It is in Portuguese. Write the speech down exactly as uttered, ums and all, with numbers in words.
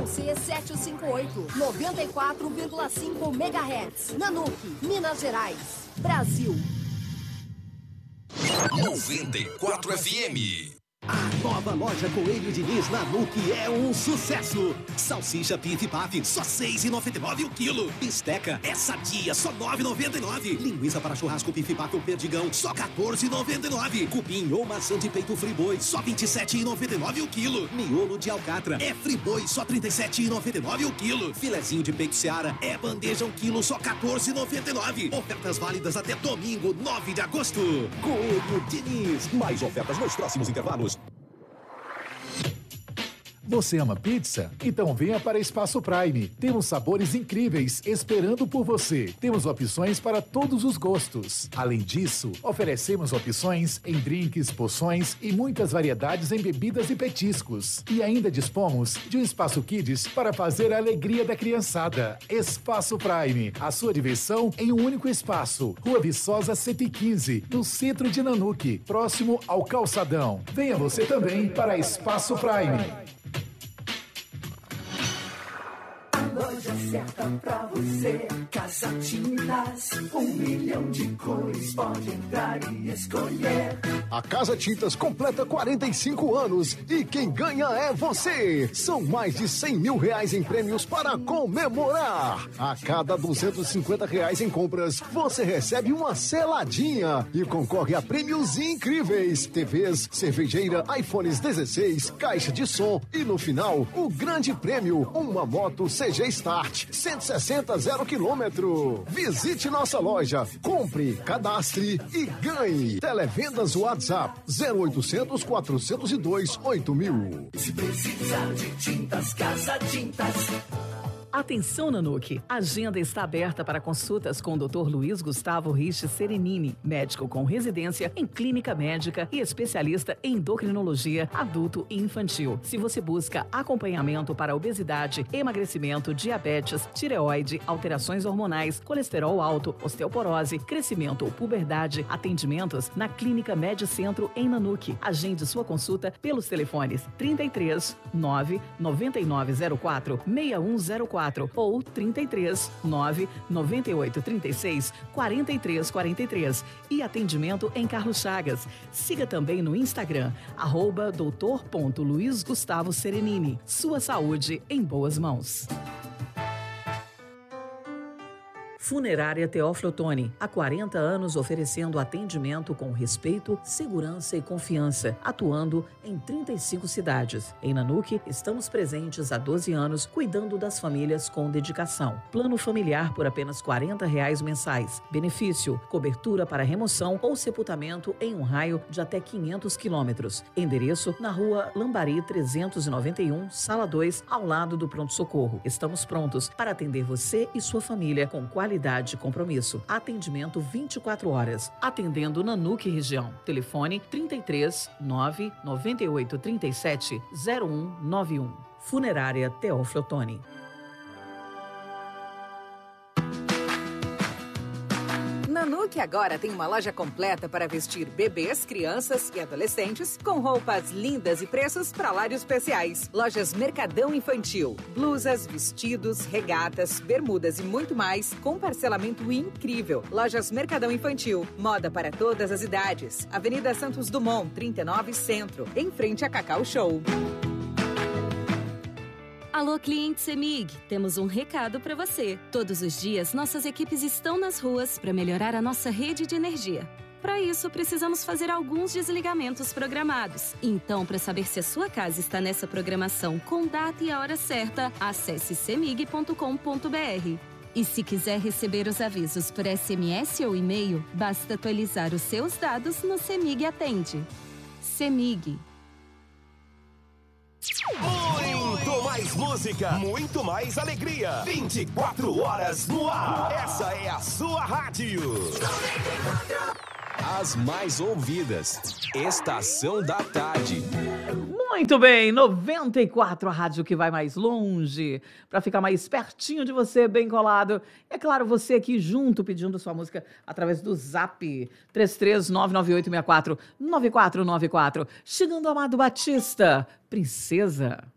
Y C setecentos e cinquenta e oito, noventa e quatro vírgula cinco megahertz. Nanuc, Minas Gerais, Brasil. noventa e quatro F M. A nova loja Coelho Diniz na Nuc é um sucesso. Salsicha Pif Paf, só seis reais e noventa e nove centavos o quilo. Bisteca é sadia, só nove reais e noventa e nove centavos. Linguiça para churrasco Pif Paf ou Perdigão, só quatorze reais e noventa e nove centavos. Cupim ou maçã de peito Friboi, só vinte e sete reais e noventa e nove centavos o quilo. Miolo de alcatra é Friboi, só trinta e sete reais e noventa e nove centavos o quilo. Filezinho de peito Seara é bandeja um quilo, só quatorze reais e noventa e nove centavos. Ofertas válidas até domingo, nove de agosto. Coelho Diniz, mais ofertas nos próximos intervalos. Você ama pizza? Então venha para Espaço Prime. Temos sabores incríveis esperando por você. Temos opções para todos os gostos. Além disso, oferecemos opções em drinks, poções e muitas variedades em bebidas e petiscos. E ainda dispomos de um Espaço Kids para fazer a alegria da criançada. Espaço Prime, a sua diversão em um único espaço. Rua Viçosa cento e quinze, no centro de Nanuque, próximo ao Calçadão. Venha você também para Espaço Prime. Loja certa pra você, Casa Tintas, um milhão de cores, pode entrar e escolher. A Casa Tintas completa quarenta e cinco anos e quem ganha é você. São mais de cem mil reais em prêmios para comemorar. A cada duzentos e cinquenta reais em compras, você recebe uma seladinha e concorre a prêmios incríveis. T Vs, cervejeira, iPhones dezesseis, caixa de som e no final, o grande prêmio, uma moto C G Start, cento e sessenta zero quilômetro. Visite nossa loja, compre, cadastre e ganhe. Televendas WhatsApp zero oitocentos, quatrocentos e dois, oito mil. Se precisar de tintas, Casa Tintas. Atenção, Nanuque! A agenda está aberta para consultas com o doutor Luiz Gustavo Rich Serenini, médico com residência em clínica médica e especialista em endocrinologia adulto e infantil. Se você busca acompanhamento para obesidade, emagrecimento, diabetes, tireoide, alterações hormonais, colesterol alto, osteoporose, crescimento ou puberdade, atendimentos na Clínica Medicentro em Nanuque. Agende sua consulta pelos telefones trinta e três, nove, noventa e nove zero quatro, seis um zero quatro ou trinta e três, nove, noventa e oito, trinta e seis, quarenta e três quarenta e três e atendimento em Carlos Chagas. Siga também no Instagram, arroba doutor ponto Luiz Gustavo Serenini. Sua saúde em boas mãos. Funerária Teófilo Otoni, há quarenta anos oferecendo atendimento com respeito, segurança e confiança, atuando em trinta e cinco cidades. Em Nanuque, estamos presentes há doze anos, cuidando das famílias com dedicação. Plano familiar por apenas quarenta reais mensais. Benefício, cobertura para remoção ou sepultamento em um raio de até quinhentos quilômetros. Endereço na rua Lambari trezentos e noventa e um, sala dois, ao lado do pronto-socorro. Estamos prontos para atender você e sua família com qualidade e compromisso. Atendimento vinte e quatro horas. Atendendo Nanuque região. Telefone trinta e três, nove, noventa e oito, trinta e sete, zero um nove um. Funerária Teófilo Otoni. Nanuque agora tem uma loja completa para vestir bebês, crianças e adolescentes com roupas lindas e preços para lários especiais. Lojas Mercadão Infantil. Blusas, vestidos, regatas, bermudas e muito mais com parcelamento incrível. Lojas Mercadão Infantil. Moda para todas as idades. Avenida Santos Dumont, trinta e nove Centro. Em frente a Cacau Show. Alô, cliente CEMIG, temos um recado para você. Todos os dias, nossas equipes estão nas ruas para melhorar a nossa rede de energia. Para isso, precisamos fazer alguns desligamentos programados. Então, para saber se a sua casa está nessa programação com data e a hora certa, acesse cemig ponto com ponto br. E se quiser receber os avisos por S M S ou e-mail, basta atualizar os seus dados no CEMIG Atende. CEMIG. Muito mais música, muito mais alegria. vinte e quatro horas no ar. Essa é a sua rádio. As mais ouvidas. Estação da Tarde. Muito bem, noventa e quatro, a rádio que vai mais longe, para ficar mais pertinho de você, bem colado. É claro, você aqui junto, pedindo sua música através do Zap, três três nove nove oito seis quatro nove quatro nove quatro. Chegando Amado Batista, Princesa.